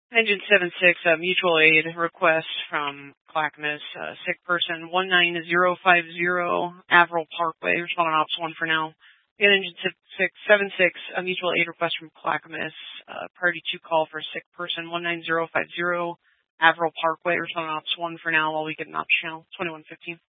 Engine 76, mutual aid request from Clackamas, sick person 19050 Averill Parkway, responding Ops 1 for now. Again, Engine 76, a mutual aid request from Clackamas, priority 2 call for sick person 19050 Averill Parkway, responding Ops 1 for now while we get an Ops channel 2115.